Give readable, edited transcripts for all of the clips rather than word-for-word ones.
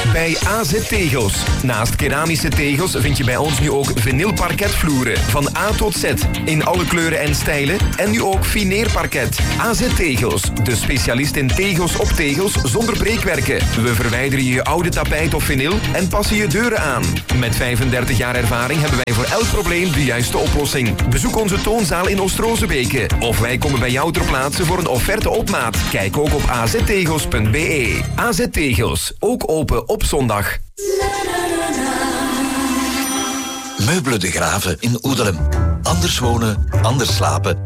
bij AZ Tegels. Naast keramische tegels vind je bij ons nu ook vinylparketvloeren. Van A tot Z. In alle kleuren en stijlen. En nu ook fineerparket. AZ Tegels. De specialist in tegels op tegels zonder breekwerken. We verwijderen je oude tapijt of vinyl en passen je deuren aan. Met 35 jaar ervaring hebben wij voor elk probleem de juiste oplossing. Bezoek onze toonzaal in Oost-Rozebeke. Of wij komen bij jou ter plaatse voor een offerte op maat. Kijk ook op aztegels.be. AZ Tegels. Ook open op zondag. Meubelen de Graven in Oedelem. Anders wonen, anders slapen.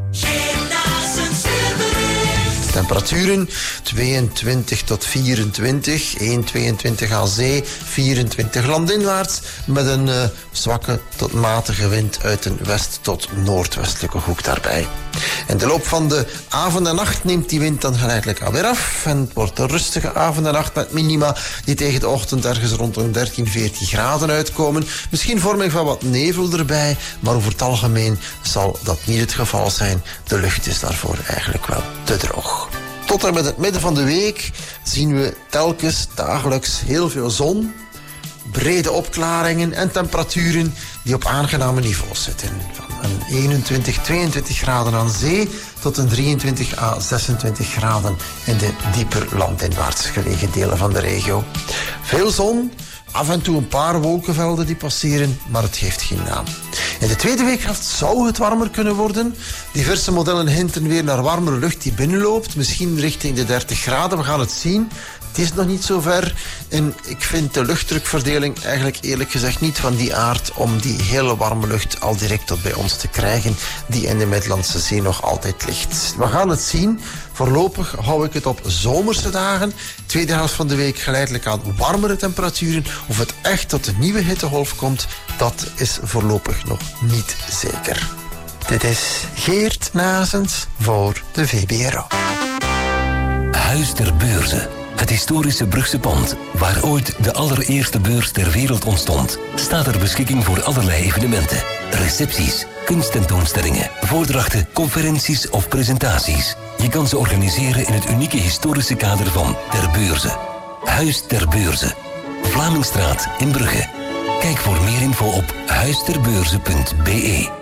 Temperaturen 22 tot 24, 1,22 aan zee, 24 landinwaarts, met een zwakke tot matige wind uit een west- tot noordwestelijke hoek daarbij. In de loop van de avond en nacht neemt die wind dan geleidelijk aan weer af en het wordt een rustige avond en nacht met minima die tegen de ochtend ergens rond een 13, 14 graden uitkomen. Misschien vorming van wat nevel erbij, maar over het algemeen zal dat niet het geval zijn. De lucht is daarvoor eigenlijk wel te droog. Tot en met het midden van de week zien we telkens dagelijks heel veel zon, brede opklaringen en temperaturen die op aangename niveaus zitten. Van een 21, 22 graden aan zee tot een 23 à 26 graden in de dieper landinwaarts gelegen delen van de regio. Veel zon, af en toe een paar wolkenvelden die passeren, maar het geeft geen naam. In de tweede weekhelft zou het warmer kunnen worden. Diverse modellen hinten weer naar warmere lucht die binnenloopt. Misschien richting de 30 graden, we gaan het zien. Het is nog niet zo ver. En ik vind de luchtdrukverdeling eigenlijk eerlijk gezegd niet van die aard om die hele warme lucht al direct tot bij ons te krijgen, die in de Middellandse Zee nog altijd ligt. We gaan het zien. Voorlopig hou ik het op zomerse dagen. Tweede helft van de week geleidelijk aan warmere temperaturen. Of het echt tot een nieuwe hittegolf komt, dat is voorlopig nog niet zeker. Dit is Geert Nazens voor de VBRO. Huis ter Beurze. Het historische Brugse pand, waar ooit de allereerste beurs ter wereld ontstond, staat ter beschikking voor allerlei evenementen. Recepties, kunsttentoonstellingen, voordrachten, conferenties of presentaties. Je kan ze organiseren in het unieke historische kader van Ter Beurze. Huis ter Beurze. Vlamingstraat in Brugge. Kijk voor meer info op huisterbeurze.be.